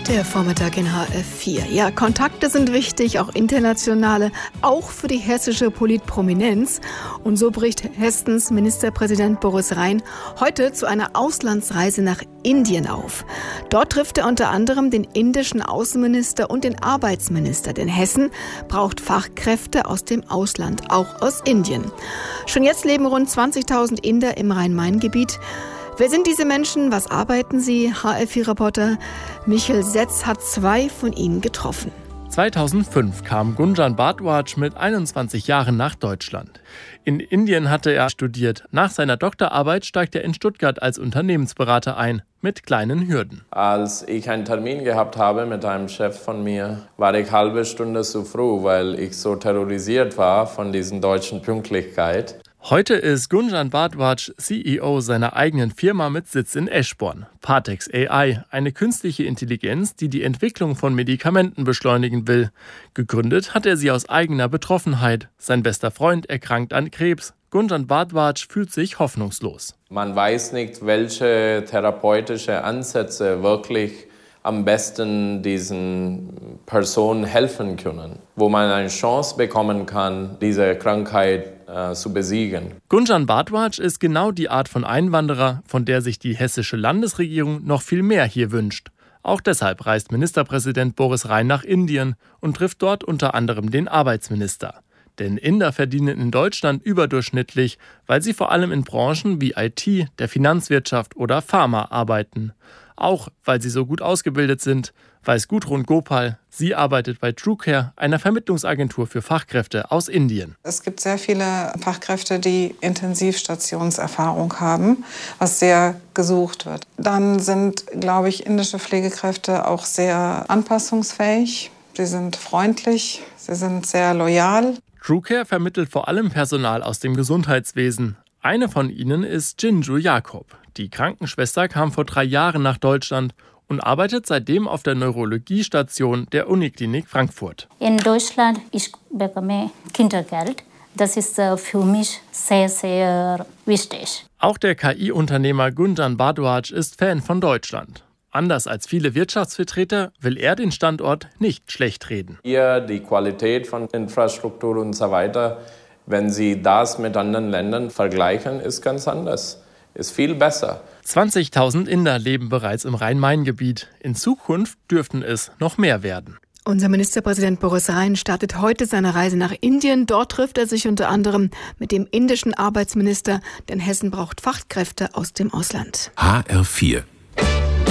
Der Vormittag in HR4. Ja, Kontakte sind wichtig, auch internationale, auch für die hessische Politprominenz. Und so bricht Hessens Ministerpräsident Boris Rhein heute zu einer Auslandsreise nach Indien auf. Dort trifft er unter anderem den indischen Außenminister und den Arbeitsminister. Denn Hessen braucht Fachkräfte aus dem Ausland, auch aus Indien. Schon jetzt leben rund 20.000 Inder im Rhein-Main-Gebiet. Wer sind diese Menschen? Was arbeiten sie? HR4-Reporter Michael Setz hat zwei von ihnen getroffen. 2005 kam Gunjan Bhardwaj mit 21 Jahren nach Deutschland. In Indien hatte er studiert. Nach seiner Doktorarbeit steigt er in Stuttgart als Unternehmensberater ein, mit kleinen Hürden. Als ich einen Termin gehabt habe mit einem Chef von mir, war ich eine halbe Stunde zu früh, weil ich so terrorisiert war von diesen deutschen Pünktlichkeit. Heute ist Gunjan Bhardwaj CEO seiner eigenen Firma mit Sitz in Eschborn. Partex AI, eine künstliche Intelligenz, die die Entwicklung von Medikamenten beschleunigen will. Gegründet hat er sie aus eigener Betroffenheit. Sein bester Freund erkrankt an Krebs. Gunjan Bhardwaj fühlt sich hoffnungslos. Man weiß nicht, welche therapeutische Ansätze wirklich am besten diesen Personen helfen können, wo man eine Chance bekommen kann, diese Krankheit zu besiegen. Gunjan Bhardwaj ist genau die Art von Einwanderer, von der sich die hessische Landesregierung noch viel mehr hier wünscht. Auch deshalb reist Ministerpräsident Boris Rhein nach Indien und trifft dort unter anderem den Arbeitsminister. Denn Inder verdienen in Deutschland überdurchschnittlich, weil sie vor allem in Branchen wie IT, der Finanzwirtschaft oder Pharma arbeiten. Auch weil sie so gut ausgebildet sind, weiß Gudrun Gopal. Sie arbeitet bei TrueCare, einer Vermittlungsagentur für Fachkräfte aus Indien. Es gibt sehr viele Fachkräfte, die Intensivstationserfahrung haben, was sehr gesucht wird. Dann sind, glaube ich, indische Pflegekräfte auch sehr anpassungsfähig. Sie sind freundlich, sie sind sehr loyal. TrueCare vermittelt vor allem Personal aus dem Gesundheitswesen. Eine von ihnen ist Jinju Jakob. Die Krankenschwester kam vor 3 Jahren nach Deutschland und arbeitet seitdem auf der Neurologiestation der Uniklinik Frankfurt. In Deutschland ich bekomme Kindergeld. Das ist für mich sehr, sehr wichtig. Auch der KI-Unternehmer Gunjan Bhardwaj ist Fan von Deutschland. Anders als viele Wirtschaftsvertreter will er den Standort nicht schlecht reden. Hier die Qualität von Infrastruktur und so weiter, wenn Sie das mit anderen Ländern vergleichen, ist ganz anders. Ist viel besser. 20.000 Inder leben bereits im Rhein-Main-Gebiet. In Zukunft dürften es noch mehr werden. Unser Ministerpräsident Boris Rhein startet heute seine Reise nach Indien. Dort trifft er sich unter anderem mit dem indischen Arbeitsminister, denn Hessen braucht Fachkräfte aus dem Ausland. HR4